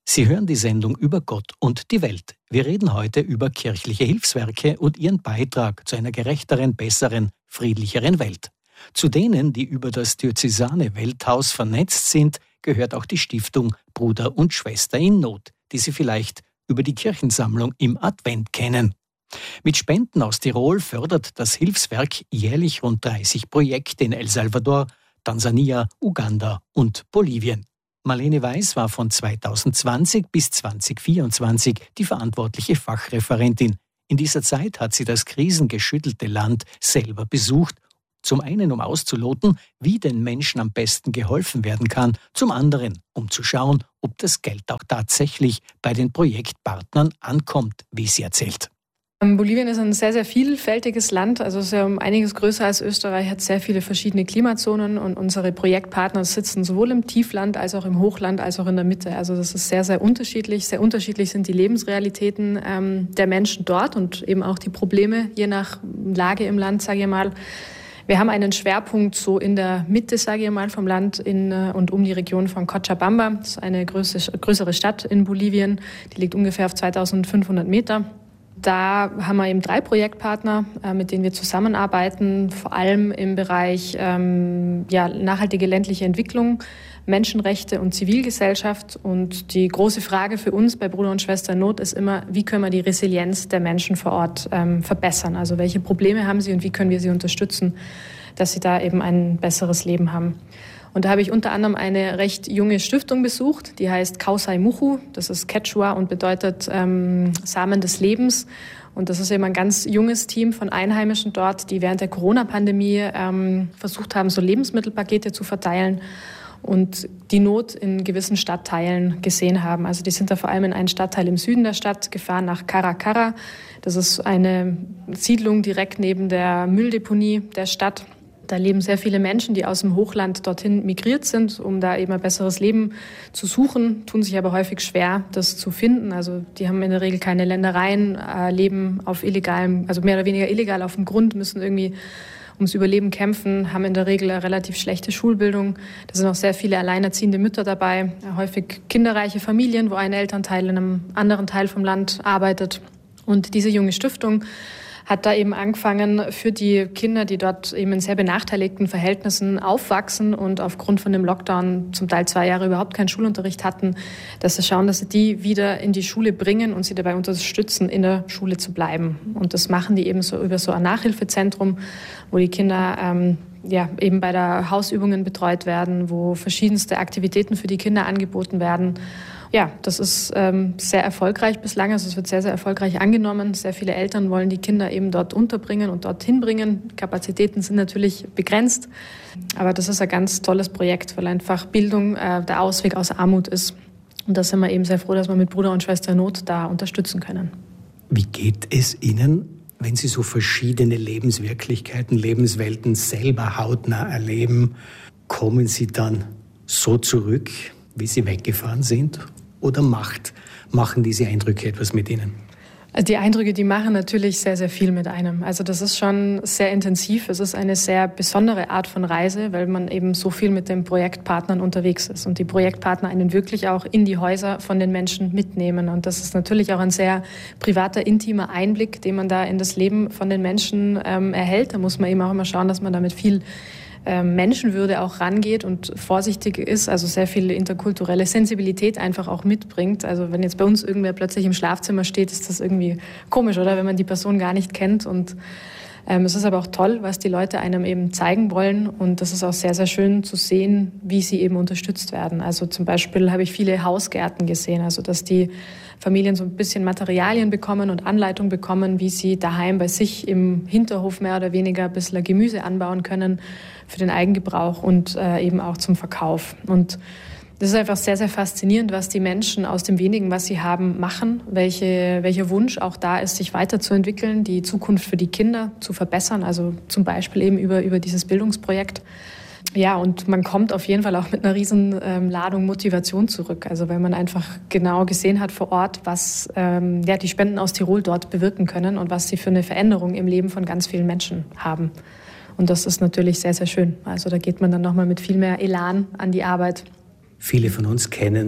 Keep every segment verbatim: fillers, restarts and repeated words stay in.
Sie hören die Sendung über Gott und die Welt. Wir reden heute über kirchliche Hilfswerke und ihren Beitrag zu einer gerechteren, besseren, friedlicheren Welt. Zu denen, die über das diözesane Welthaus vernetzt sind, gehört auch die Stiftung Bruder und Schwester in Not, die Sie vielleicht über die Kirchensammlung im Advent kennen. Mit Spenden aus Tirol fördert das Hilfswerk jährlich rund dreißig Projekte in El Salvador, Tansania, Uganda und Bolivien. Marlene Weiß war von zweitausendzwanzig bis zweitausendvierundzwanzig die verantwortliche Fachreferentin. In dieser Zeit hat sie das krisengeschüttelte Land selber besucht, zum einen um auszuloten, wie den Menschen am besten geholfen werden kann, zum anderen um zu schauen, ob das Geld auch tatsächlich bei den Projektpartnern ankommt, wie sie erzählt. Bolivien ist ein sehr, sehr vielfältiges Land, also ist ja um einiges größer als Österreich, hat sehr viele verschiedene Klimazonen und unsere Projektpartner sitzen sowohl im Tiefland als auch im Hochland als auch in der Mitte. Also das ist sehr, sehr unterschiedlich. Sehr unterschiedlich sind die Lebensrealitäten ähm, der Menschen dort und eben auch die Probleme, je nach Lage im Land, sage ich mal. Wir haben einen Schwerpunkt so in der Mitte, sage ich mal, vom Land in und um die Region von Cochabamba. Das ist eine größere, größere Stadt in Bolivien, die liegt ungefähr auf zweitausendfünfhundert Meter. Da haben wir eben drei Projektpartner, mit denen wir zusammenarbeiten, vor allem im Bereich ähm, ja, nachhaltige ländliche Entwicklung, Menschenrechte und Zivilgesellschaft. Und die große Frage für uns bei Bruder und Schwester in Not ist immer, wie können wir die Resilienz der Menschen vor Ort ähm, verbessern? Also welche Probleme haben sie und wie können wir sie unterstützen, dass sie da eben ein besseres Leben haben? Und da habe ich unter anderem eine recht junge Stiftung besucht, die heißt Kausai Muhu. Das ist Quechua und bedeutet ähm, Samen des Lebens. Und das ist eben ein ganz junges Team von Einheimischen dort, die während der Corona-Pandemie ähm, versucht haben, so Lebensmittelpakete zu verteilen und die Not in gewissen Stadtteilen gesehen haben. Also die sind da vor allem in einen Stadtteil im Süden der Stadt gefahren, nach Caracara. Das ist eine Siedlung direkt neben der Mülldeponie der Stadt. Da leben sehr viele Menschen, die aus dem Hochland dorthin migriert sind, um da eben ein besseres Leben zu suchen, tun sich aber häufig schwer, das zu finden. Also die haben in der Regel keine Ländereien, äh, leben auf illegalem, also mehr oder weniger illegal auf dem Grund, müssen irgendwie ums Überleben kämpfen, haben in der Regel eine relativ schlechte Schulbildung. Da sind auch sehr viele alleinerziehende Mütter dabei, häufig kinderreiche Familien, wo ein Elternteil in einem anderen Teil vom Land arbeitet. Und diese junge Stiftung hat da eben angefangen, für die Kinder, die dort eben in sehr benachteiligten Verhältnissen aufwachsen und aufgrund von dem Lockdown zum Teil zwei Jahre überhaupt keinen Schulunterricht hatten, dass sie schauen, dass sie die wieder in die Schule bringen und sie dabei unterstützen, in der Schule zu bleiben. Und das machen die eben so über so ein Nachhilfezentrum, wo die Kinder ähm, ja, eben bei der Hausübungen betreut werden, wo verschiedenste Aktivitäten für die Kinder angeboten werden. Ja, das ist ähm, sehr erfolgreich bislang. Also es wird sehr, sehr erfolgreich angenommen. Sehr viele Eltern wollen die Kinder eben dort unterbringen und dorthin bringen. Kapazitäten sind natürlich begrenzt. Aber das ist ein ganz tolles Projekt, weil einfach Bildung äh, der Ausweg aus Armut ist. Und da sind wir eben sehr froh, dass wir mit Bruder und Schwester in Not da unterstützen können. Wie geht es Ihnen, wenn Sie so verschiedene Lebenswirklichkeiten, Lebenswelten selber hautnah erleben? Kommen Sie dann so zurück, wie Sie weggefahren sind? Oder macht, machen diese Eindrücke etwas mit Ihnen? Also die Eindrücke, die machen natürlich sehr, sehr viel mit einem. Also das ist schon sehr intensiv. Es ist eine sehr besondere Art von Reise, weil man eben so viel mit den Projektpartnern unterwegs ist und die Projektpartner einen wirklich auch in die Häuser von den Menschen mitnehmen. Und das ist natürlich auch ein sehr privater, intimer Einblick, den man da in das Leben von den Menschen ähm, erhält. Da muss man eben auch immer schauen, dass man damit viel Menschenwürde auch rangeht und vorsichtig ist, also sehr viel interkulturelle Sensibilität einfach auch mitbringt. Also wenn jetzt bei uns irgendwer plötzlich im Schlafzimmer steht, ist das irgendwie komisch, oder? Wenn man die Person gar nicht kennt. Und ähm, es ist aber auch toll, was die Leute einem eben zeigen wollen. Und das ist auch sehr, sehr schön zu sehen, wie sie eben unterstützt werden. Also zum Beispiel habe ich viele Hausgärten gesehen, also dass die Familien so ein bisschen Materialien bekommen und Anleitung bekommen, wie sie daheim bei sich im Hinterhof mehr oder weniger ein bisschen Gemüse anbauen können für den Eigengebrauch und äh, eben auch zum Verkauf. Und das ist einfach sehr, sehr faszinierend, was die Menschen aus dem Wenigen, was sie haben, machen, welche, welcher Wunsch auch da ist, sich weiterzuentwickeln, die Zukunft für die Kinder zu verbessern, also zum Beispiel eben über, über dieses Bildungsprojekt. Ja, und man kommt auf jeden Fall auch mit einer riesen ähm, Ladung Motivation zurück. Also weil man einfach genau gesehen hat vor Ort, was ähm, ja, die Spenden aus Tirol dort bewirken können und was sie für eine Veränderung im Leben von ganz vielen Menschen haben. Und das ist natürlich sehr, sehr schön. Also da geht man dann nochmal mit viel mehr Elan an die Arbeit. Viele von uns kennen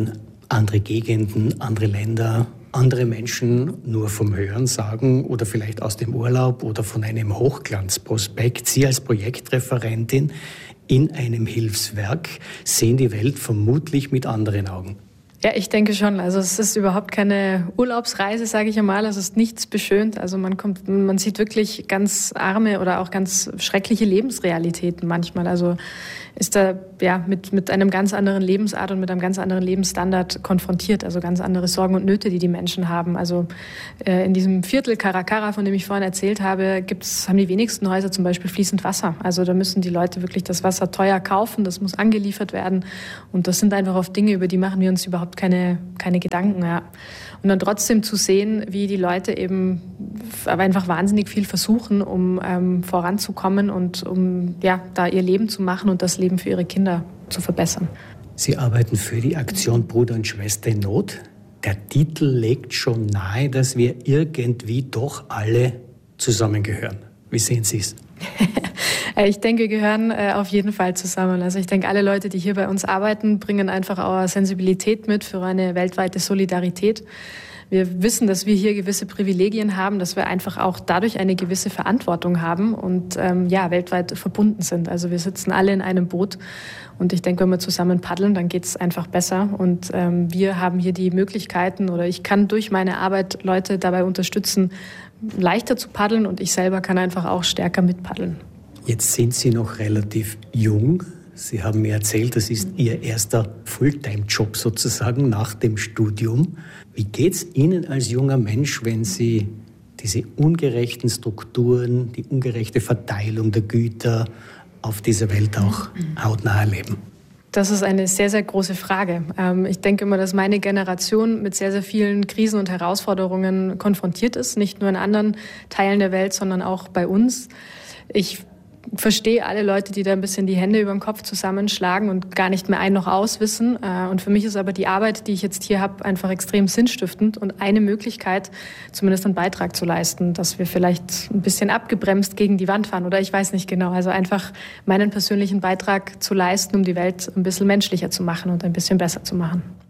andere Gegenden, andere Länder, andere Menschen nur vom Hörensagen oder vielleicht aus dem Urlaub oder von einem Hochglanzprospekt. Sie als Projektreferentin in einem Hilfswerk sehen die Welt vermutlich mit anderen Augen. Ja, ich denke schon. Also es ist überhaupt keine Urlaubsreise, sage ich einmal. Es ist nichts beschönt. Also man kommt, man sieht wirklich ganz arme oder auch ganz schreckliche Lebensrealitäten manchmal. Also ist da ja mit mit einem ganz anderen Lebensart und mit einem ganz anderen Lebensstandard konfrontiert. Also ganz andere Sorgen und Nöte, die die Menschen haben. Also äh, in diesem Viertel Caracara, von dem ich vorhin erzählt habe, gibt's haben die wenigsten Häuser zum Beispiel fließend Wasser. Also da müssen die Leute wirklich das Wasser teuer kaufen. Das muss angeliefert werden. Und das sind einfach oft Dinge, über die machen wir uns überhaupt keine keine Gedanken. Ja. Und dann trotzdem zu sehen, wie die Leute eben aber einfach wahnsinnig viel versuchen, um ähm, voranzukommen und um ja da ihr Leben zu machen und das Leben für ihre Kinder zu verbessern. Sie arbeiten für die Aktion Bruder und Schwester in Not. Der Titel legt schon nahe, dass wir irgendwie doch alle zusammengehören. Wie sehen Sie es? Ich denke, wir gehören äh, auf jeden Fall zusammen. Also ich denke, alle Leute, die hier bei uns arbeiten, bringen einfach auch Sensibilität mit für eine weltweite Solidarität. Wir wissen, dass wir hier gewisse Privilegien haben, dass wir einfach auch dadurch eine gewisse Verantwortung haben und ähm, ja, weltweit verbunden sind. Also wir sitzen alle in einem Boot und ich denke, wenn wir zusammen paddeln, dann geht es einfach besser. Und ähm, wir haben hier die Möglichkeiten oder ich kann durch meine Arbeit Leute dabei unterstützen, leichter zu paddeln und ich selber kann einfach auch stärker mitpaddeln. Jetzt sind Sie noch relativ jung. Sie haben mir erzählt, das ist Ihr erster Fulltime-Job sozusagen nach dem Studium. Wie geht es Ihnen als junger Mensch, wenn Sie diese ungerechten Strukturen, die ungerechte Verteilung der Güter auf dieser Welt auch hautnah erleben? Das ist eine sehr, sehr große Frage. Ich denke immer, dass meine Generation mit sehr, sehr vielen Krisen und Herausforderungen konfrontiert ist. Nicht nur in anderen Teilen der Welt, sondern auch bei uns. Ich verstehe alle Leute, die da ein bisschen die Hände über dem Kopf zusammenschlagen und gar nicht mehr ein noch aus wissen. Und für mich ist aber die Arbeit, die ich jetzt hier habe, einfach extrem sinnstiftend und eine Möglichkeit, zumindest einen Beitrag zu leisten, dass wir vielleicht ein bisschen abgebremst gegen die Wand fahren oder ich weiß nicht genau. Also einfach meinen persönlichen Beitrag zu leisten, um die Welt ein bisschen menschlicher zu machen und ein bisschen besser zu machen.